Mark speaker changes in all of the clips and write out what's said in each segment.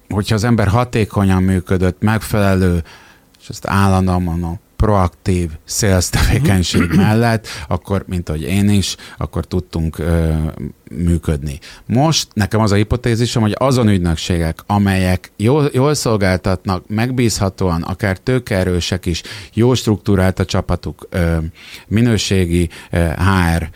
Speaker 1: hogyha az ember hatékonyan működött, megfelelő, és ezt állandóan mondom, proaktív sales tevékenység mellett, akkor, mint ahogy én is, akkor tudtunk működni. Most nekem az a hipotézisom, hogy azon ügynökségek, amelyek jól szolgáltatnak, megbízhatóan, akár tőkeerősek is, jó struktúrált a csapatuk, minőségi HR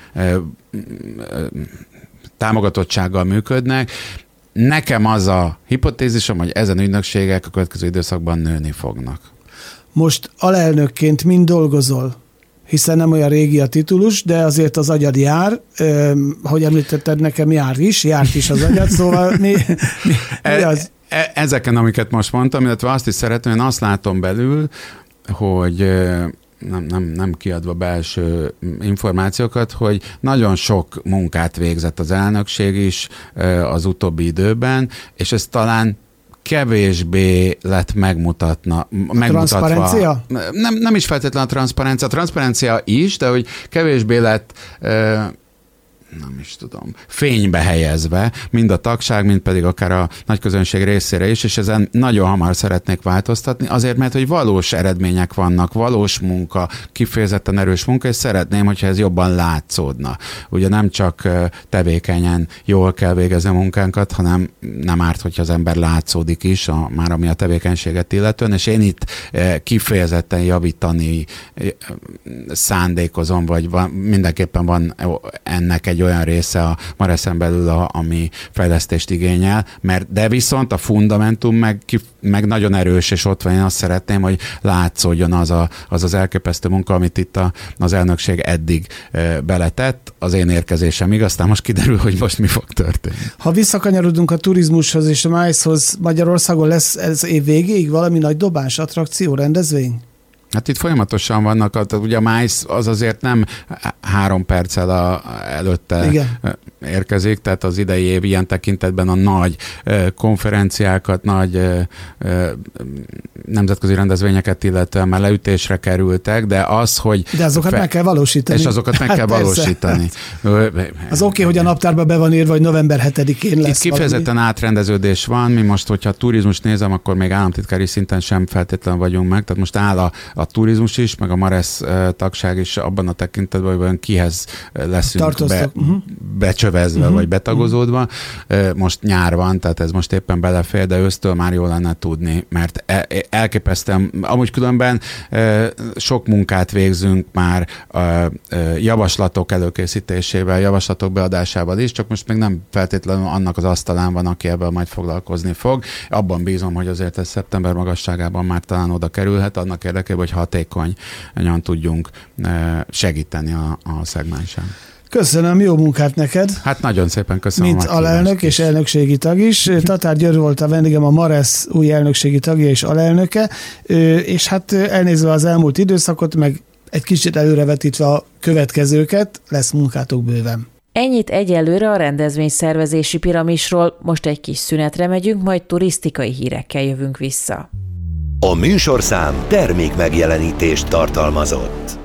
Speaker 1: támogatottsággal működnek, nekem az a hipotézisom, hogy ezen ügynökségek a következő időszakban nőni fognak.
Speaker 2: Most alelnökként mind dolgozol? Hiszen nem olyan régi a titulus, de azért az agyad jár, hogy említetted, nekem járt is az agyad, szóval mi az?
Speaker 1: Ezeken, amiket most mondtam, illetve azt is szeretném, én azt látom belül, hogy nem kiadva belső információkat, hogy nagyon sok munkát végzett az elnökség is az utóbbi időben, és ez talán kevésbé lett megmutatva.
Speaker 2: Transzparencia?
Speaker 1: Nem is feltétlenül a transzparencia is, de hogy kevésbé lett nem is tudom, fénybe helyezve, mind a tagság, mind pedig akár a nagyközönség részére is, és ezen nagyon hamar szeretnék változtatni, azért, mert hogy valós eredmények vannak, valós munka, kifejezetten erős munka, és szeretném, hogyha ez jobban látszódna. Ugye nem csak tevékenyen jól kell végezni a munkánkat, hanem nem árt, hogyha az ember látszódik is, már ami a tevékenységet illetően, és én itt kifejezetten javítani szándékozom, vagy mindenképpen van ennek egy olyan része a Mareszen belül, ami fejlesztést igényel, de viszont a fundamentum meg nagyon erős, és ott van, én azt szeretném, hogy látszódjon az elképesztő munka, amit itt az elnökség eddig beletett, az én érkezésemig, aztán most kiderül, hogy most mi fog történni.
Speaker 2: Ha visszakanyarodunk a turizmushoz és a MICE-hoz, Magyarországon lesz ez év végéig valami nagy dobás, attrakció, rendezvény?
Speaker 1: Hát itt folyamatosan vannak, ugye a MICE az azért nem 3 perccel előtte érkezik, tehát az idei év ilyen tekintetben a nagy konferenciákat, nagy nemzetközi rendezvényeket illetően már leütésre kerültek, de az, hogy...
Speaker 2: De azokat meg kell valósítani.
Speaker 1: És azokat meg kell valósítani.
Speaker 2: Az oké, hogy a naptárba be van írva, hogy november 7-én lesz.
Speaker 1: Itt kifejezetten átrendeződés van, mi most, hogyha a turizmus nézem, akkor még államtitkári szinten sem feltétlenül vagyunk meg, tehát most áll a turizmus is, meg a Maresz tagság is abban a tekintetben, hogy kihez leszünk becsövezve, vagy betagozódva. Most nyár van, tehát ez most éppen belefér, de ősztől már jól lenne tudni, mert elképesztően, amúgy különben sok munkát végzünk már javaslatok előkészítésével, javaslatok beadásával is, csak most még nem feltétlenül annak az asztalán van, aki ebben majd foglalkozni fog. Abban bízom, hogy azért ez szeptember magasságában már talán oda kerülhet, annak érdekében, hogy hatékonyan tudjunk segíteni a szegmensen.
Speaker 2: Köszönöm, jó munkát neked.
Speaker 1: Hát nagyon szépen köszönöm.
Speaker 2: Mint alelnök és elnökségi tag is. Tatár György volt a vendégem, a Maresz új elnökségi tagja és alelnöke, és hát elnézve az elmúlt időszakot, meg egy kicsit előrevetítve a következőket, lesz munkátok bőven.
Speaker 3: Ennyit egyelőre a rendezvényszervezési piramisról, most egy kis szünetre megyünk, majd turisztikai hírekkel jövünk vissza.
Speaker 4: A műsorszám termékmegjelenítést tartalmazott.